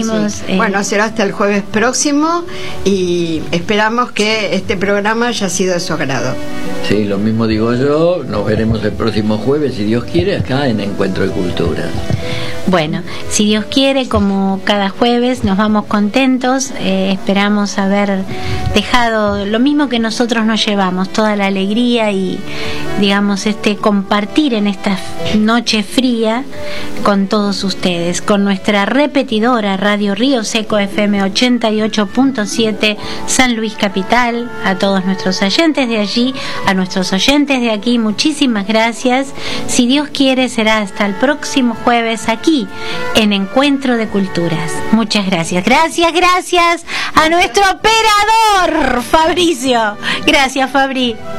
próximos. Sí. Bueno, será hasta el jueves próximo y esperamos que este programa haya sido de su agrado. Sí, lo mismo digo yo. Nos veremos el próximo jueves, si Dios quiere, acá en Encuentro de Culturas. Bueno, si Dios quiere, como cada jueves, nos vamos contentos. Esperamos haber dejado lo mismo que nosotros nos llevamos, toda la alegría y, digamos, compartir en esta noche fría con todos ustedes, con nuestra repetidora Radio Río Seco FM 88.7 San Luis Capital. A todos nuestros oyentes de allí, a nuestros oyentes de aquí, muchísimas gracias. Si Dios quiere, será hasta el próximo jueves aquí en Encuentro de Culturas. Muchas gracias. Gracias a nuestro operador Fabricio. Gracias, Fabri.